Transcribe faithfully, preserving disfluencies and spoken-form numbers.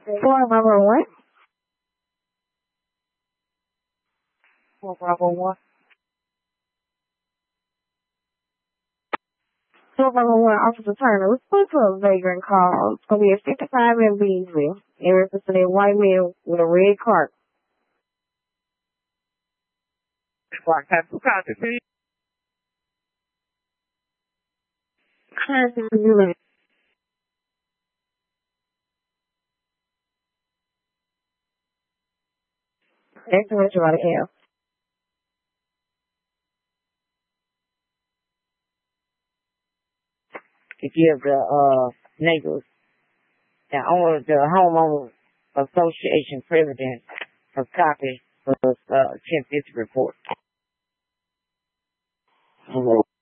Four number one. Four Bravo one. Four number one, Officer Turner. Respond to a vagrant call. It's gonna be a fifty-five in Beasley. It represents a white male with a red cart. Black have two copies, please. That's what you want to have. To give the uh neighbors and owner the homeowner association president a copy of the uh ten fifty report.